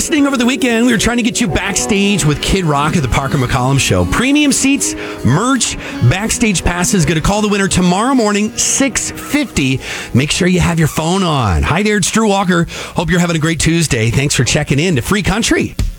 listening over the weekend. We were trying to get you backstage with Kid Rock at the Parker McCollum Show. Premium seats, merch, backstage passes. Going to call the winner tomorrow morning, 6:50. Make sure you have your phone on. Hi there, it's Drew Walker. Hope you're having a great Tuesday. Thanks for checking in to Free Country.